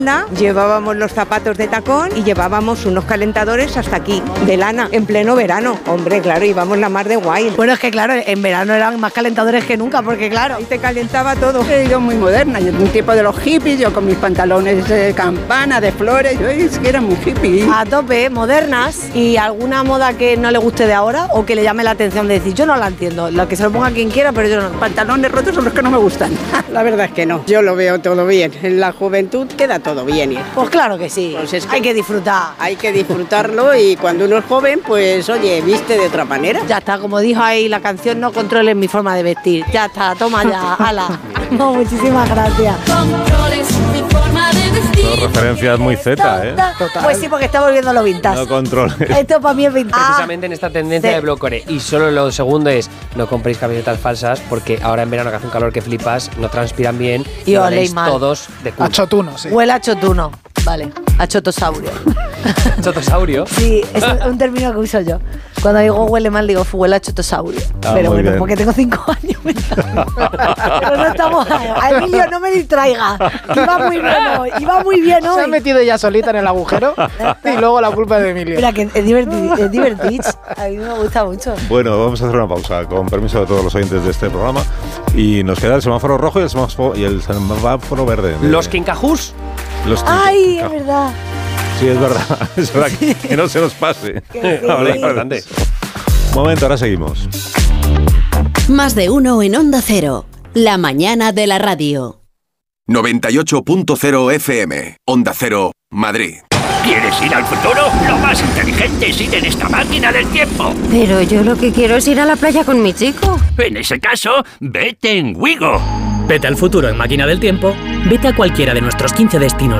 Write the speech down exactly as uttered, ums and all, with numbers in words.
Llevábamos los zapatos de tacón y llevábamos unos calentadores hasta aquí, de lana, en pleno verano. Hombre, claro, íbamos la mar de guay. Bueno, es que claro, en verano eran más calentadores que nunca, porque claro, ahí te calentaba todo. He ido muy moderna, yo un tipo de los hippies, yo con mis pantalones de campana, de flores, yo es que era muy hippie. A tope, modernas. ¿Y alguna moda que no le guste de ahora o que le llame la atención de decir, yo no la entiendo, lo que se lo ponga quien quiera, pero yo no? Pantalones rotos son los que no me gustan. La verdad es que no, yo lo veo todo bien. En la juventud queda todo bien. Pues claro que sí, pues es que hay que disfrutar. Hay que disfrutarlo y cuando uno es joven, pues oye, viste de otra manera. Ya está, como dijo ahí la canción, no controles mi forma de vestir. Ya está, toma ya, ala. No, muchísimas gracias. Controles mi forma de vestir. Son referencias muy Z, ¿eh? Total. Pues sí, porque está volviendo lo vintage. No controles. Esto para mí es vintage. Precisamente en esta tendencia sí. de blocore. Y solo lo segundo es, no compréis camisetas falsas porque ahora en verano que hace un calor que flipas, no transpiran bien y, y oléis oléis mal. Todos de culo. A chotuno, sí. Huele a chotuno. Vale, a chotosaurio. ¿Chotosaurio? Sí, es un término que uso yo. Cuando digo huele mal, digo huele a chotosaurio. Ah, pero bueno, bien. porque tengo cinco años. Pero no estamos... Emilio, no me distraiga. Iba muy bien hoy. Iba muy bien hoy. Se ha metido ella solita en el agujero y luego la culpa es de Emilio. Mira, que es divertido. Es divertido. A mí me gusta mucho. Bueno, vamos a hacer una pausa, con permiso de todos los oyentes de este programa. Y nos queda el semáforo rojo y el semáforo, y el semáforo verde. Los quincajús. Los Ay, es verdad. Sí, es verdad. Es verdad que, que no se nos pase. Ahora, importante. Un momento, ahora seguimos. Más de uno en Onda Cero. La mañana de la radio. noventa y ocho punto cero F M. Onda Cero, Madrid. ¿Quieres ir al futuro? Lo más inteligente es ir en esta máquina del tiempo. Pero yo lo que quiero es ir a la playa con mi chico. En ese caso, vete en Wigo. Vete al futuro en Máquina del Tiempo, vete a cualquiera de nuestros quince destinos